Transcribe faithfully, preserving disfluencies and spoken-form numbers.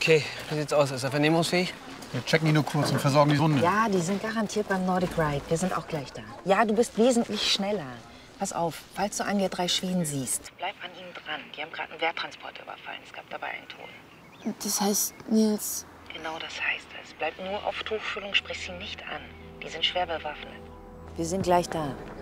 Okay, wie sieht's aus? Ist er vernehmungsfähig? Wir checken die nur kurz und versorgen die Wunde. Ja, die sind garantiert beim Nordic Ride. Wir sind auch gleich da. Ja, du bist wesentlich schneller. Pass auf, falls du einen der drei Schweden siehst, bleib an ihnen dran. Die haben gerade einen Werttransporter überfallen. Es gab dabei einen Toten. Das heißt, Nils... Genau das heißt es. Bleib nur auf Tuchfühlung, sprich sie nicht an. Die sind schwer bewaffnet. Wir sind gleich da.